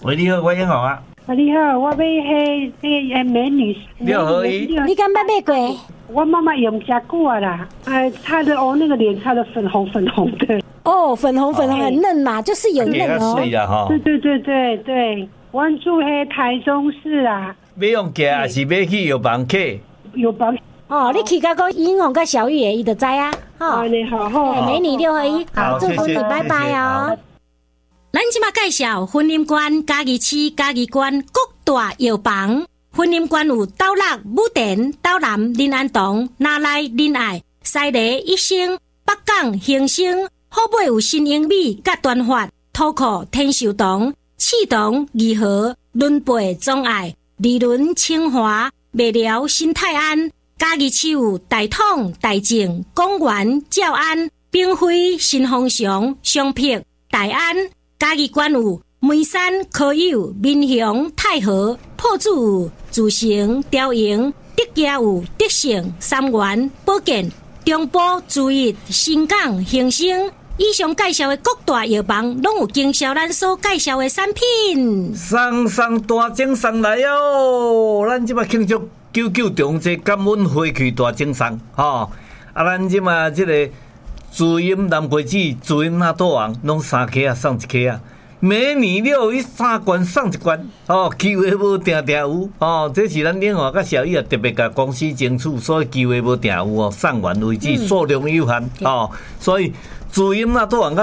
喂，你好，我英豪啊。 你好，我要迄美女。 你好， 你敢捌买过？ 我妈妈用加久啊啦，擦的哦，那个脸擦的粉红粉红的。 哦，粉红很嫩嘛，就是有嫩哦。 对，我住喺台中市啊。 要用假还是要去药房客？ 药房。 哦，你去到个英红跟小玉的，伊就知啊。 好，你好， 美女6合1，好，祝福你，拜拜哦。 咱即马介绍婚姻馆嘉义市嘉义县各大药房。婚姻馆有斗六、武田、斗南、林安堂、哪来、林爱、西螺、益生、北港、兴盛，好买有新英美、甲端发、土库、天寿堂、启堂、义和、伦培、忠爱、利伦、清华、麦寮、新泰安。嘉义市有大统、大正、公园、照安、兵辉、新丰祥、双碧、大安。嘉义县有梅山、科友、民雄、太和、破主、自成、雕营、德家有德胜、三元、保健、中部、注意、新港、兴盛。以上介绍的各大药房，拢有经销咱所介绍的产品。 送大精送来哦！咱即马庆祝99中这感恩花开大精送吼！咱即马这个主饮蓝桂子、主饮纳豆王，拢3颗啊，送1颗啊。每年6合1 3罐送1罐哦，机会无定有哦。这是咱另外甲小玉啊特别甲公司争取，所以机会无定有哦。送完为止，数量有限哦，所以主饮纳豆王。